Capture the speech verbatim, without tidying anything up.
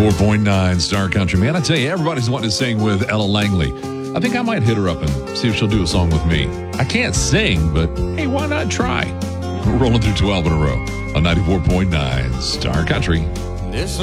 ninety-four point nine Star Country. Man, I tell you, everybody's wanting to sing with Ella Langley. I think I might hit her up and see if she'll do a song with me. I can't sing, but hey, why not try? We're rolling through twelve in a row on ninety-four point nine Star Country. Listen.